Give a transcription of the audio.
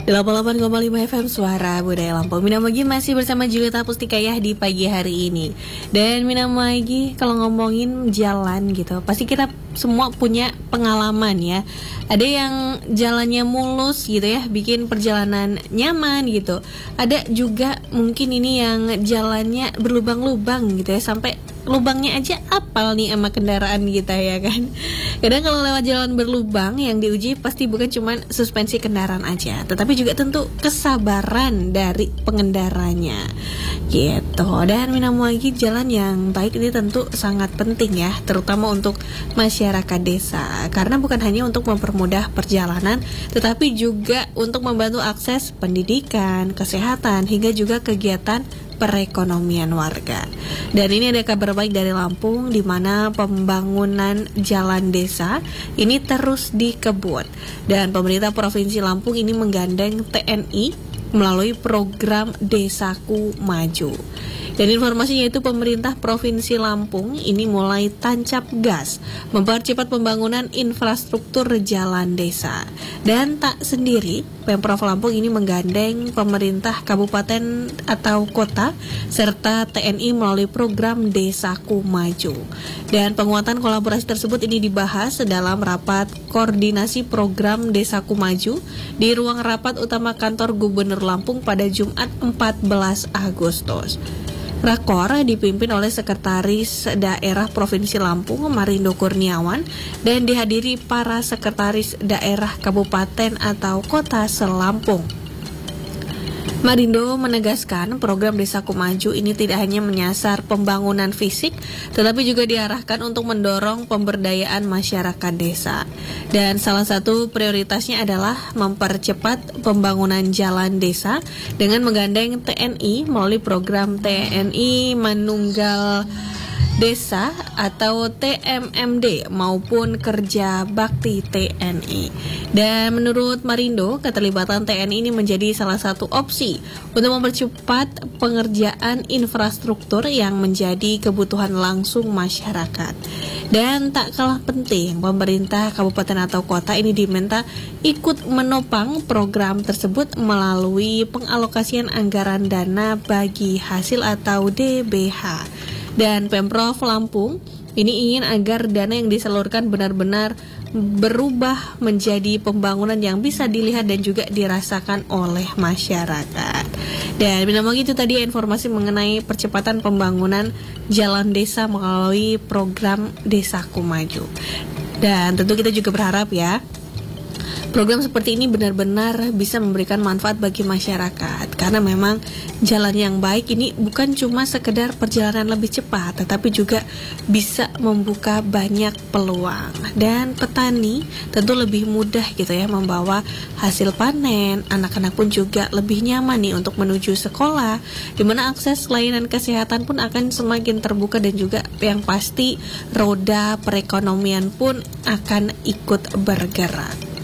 88,5 FM Suara Budaya Lampung. Minamagi masih bersama Julieta Pustikayah di pagi hari ini. Dan Minamagi kalau ngomongin jalan gitu, pasti kita semua punya pengalaman ya. Ada yang jalannya mulus gitu ya, bikin perjalanan nyaman gitu. Ada juga mungkin ini yang jalannya berlubang-lubang gitu ya, sampai lubangnya aja apal nih sama kendaraan kita ya kan. Kadang kalau lewat jalan berlubang yang diuji pasti bukan cuma suspensi kendaraan aja, tetapi juga tentu kesabaran dari pengendaranya gitu. Dan lagi jalan yang baik ini tentu sangat penting ya, terutama untuk masyarakat desa, karena bukan hanya untuk mempermudah perjalanan, tetapi juga untuk membantu akses pendidikan, kesehatan, hingga juga kegiatan perekonomian warga. Dan ini ada kabar baik dari Lampung, di mana pembangunan jalan desa ini terus dikebut. Dan pemerintah Provinsi Lampung ini menggandeng TNI melalui program Desaku Maju. Dan informasinya itu pemerintah Provinsi Lampung ini mulai tancap gas mempercepat pembangunan infrastruktur jalan desa. Dan tak sendiri, Pemprov Lampung ini menggandeng pemerintah kabupaten atau kota serta TNI melalui program Desaku Maju. Dan penguatan kolaborasi tersebut ini dibahas dalam rapat koordinasi program Desaku Maju di ruang rapat utama kantor Gubernur Lampung pada Jumat 14 Agustus. Rakor dipimpin oleh Sekretaris Daerah Provinsi Lampung, Marindo Kurniawan, dan dihadiri para Sekretaris Daerah Kabupaten atau Kota se-Lampung. Marindo menegaskan program Desaku Maju ini tidak hanya menyasar pembangunan fisik, tetapi juga diarahkan untuk mendorong pemberdayaan masyarakat desa. Dan salah satu prioritasnya adalah mempercepat pembangunan jalan desa dengan menggandeng TNI melalui program TNI Manunggal Desa atau TMMD maupun Kerja Bakti TNI. Dan menurut Marindo, keterlibatan TNI ini menjadi salah satu opsi untuk mempercepat pengerjaan infrastruktur yang menjadi kebutuhan langsung masyarakat. Dan tak kalah penting, pemerintah kabupaten atau kota ini diminta ikut menopang program tersebut melalui pengalokasian anggaran dana bagi hasil atau DBH. Dan Pemprov Lampung ini ingin agar dana yang disalurkan benar-benar berubah menjadi pembangunan yang bisa dilihat dan juga dirasakan oleh masyarakat. Dan memang itu tadi informasi mengenai percepatan pembangunan jalan desa melalui program Desaku Maju. Dan tentu kita juga berharap ya, program seperti ini benar-benar bisa memberikan manfaat bagi masyarakat, karena memang jalan yang baik ini bukan cuma sekedar perjalanan lebih cepat, tetapi juga bisa membuka banyak peluang. Dan petani tentu lebih mudah gitu ya membawa hasil panen, anak-anak pun juga lebih nyaman nih untuk menuju sekolah, di mana akses layanan kesehatan pun akan semakin terbuka, dan juga yang pasti roda perekonomian pun akan ikut bergerak.